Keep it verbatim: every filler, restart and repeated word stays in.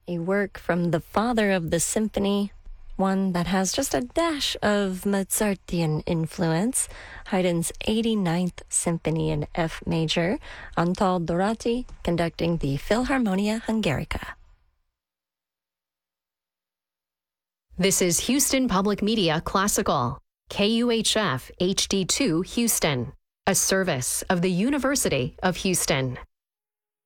a work from the father of the symphony, one that has just a dash of Mozartian influence, Haydn's eighty-ninth Symphony in F major, Antal Dorati conducting the Philharmonia Hungarica. This is Houston Public Media Classical, K U H F H D two Houston, a service of the University of Houston.